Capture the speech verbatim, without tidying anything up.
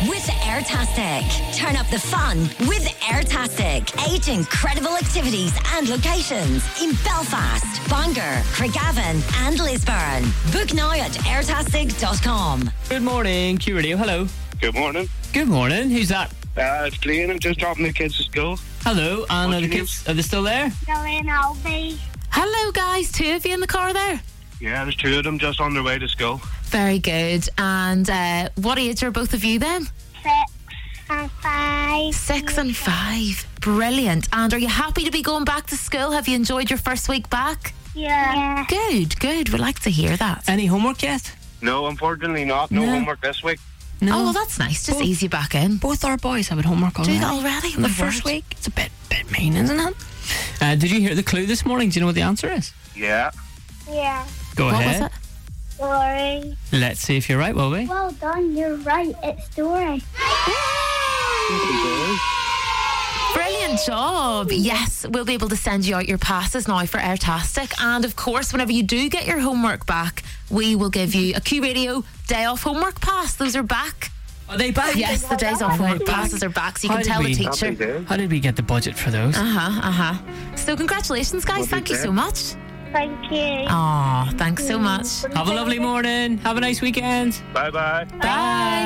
with Airtastic. Turn up the fun with Airtastic. Eight incredible activities and locations in Belfast, Bangor, Craigavon and Lisburn. Book now at airtastic dot com. Good morning, Q Radio. Hello. Good morning. Good morning. Who's that? Uh, it's Glenn. I'm just dropping the kids to school. Hello. And What's are the your kids, are they still there? Lorraine Albee. Hello, guys. Two of you in the car there? Yeah, there's two of them just on their way to school. Very good. And uh, what age are both of you then? Six and five. Six and five. Brilliant. And are you happy to be going back to school? Have you enjoyed your first week back? Yeah. Good, good. We'd like to hear that. Any homework yet? No, unfortunately not. No, No. homework this week. No. Oh, well, that's nice. Just Both- ease you back in. Both our boys have homework already. Do that already? The My first word. week. It's a bit, bit mean, isn't it? Uh, did you hear the clue this morning? Do you know what the answer is? Yeah. Yeah. Go What ahead. was it? Story. Let's see if you're right, will we? Well done, you're right. It's Story. Brilliant job. Yes, we'll be able to send you out your passes now for Airtastic. And of course, whenever you do get your homework back, we will give you a Q Radio day off homework pass. Those are back. Are they back? Yes, the days off homework passes are back, so you How can did tell the we- teacher. Happy days. How did we get the budget for those? Uh-huh, uh-huh. So congratulations, guys. Lovely Thank you day. so much. Thank you. Aw, thanks so much. Have a lovely morning. Have a nice weekend. Bye bye. Bye.